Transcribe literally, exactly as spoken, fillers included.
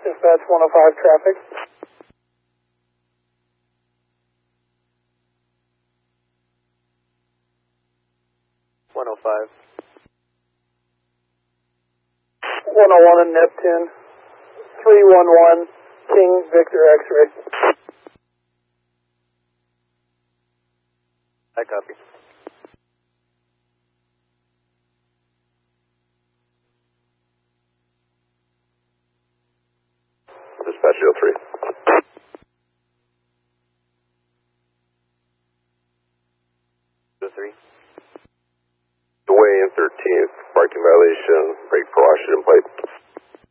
Dispatch one oh five traffic. one oh five. one oh one in Neptune. three one one, King Victor X-ray. I copy. Dispatch zero three. zero three. Away in thirteenth, parking violation, brake for Washington plate.